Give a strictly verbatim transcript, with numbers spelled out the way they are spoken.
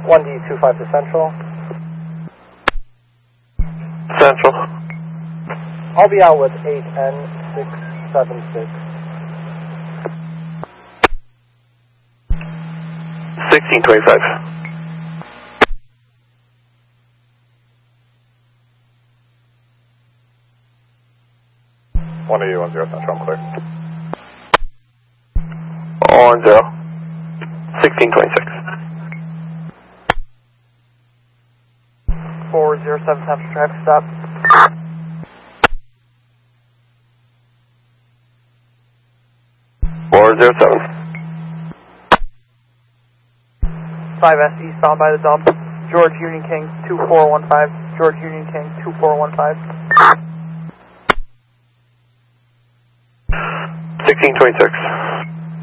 one D two five to Central. Central. I'll be out with eight N six seven six. sixteen twenty-five. one eighty one zero Central, I'm clear. one zero. sixteen twenty-six. four zero seven Central, traffic stop. four zero seven. five S eastbound by the dump. George Union King two four one five. George Union King two four one five. sixteen twenty-six.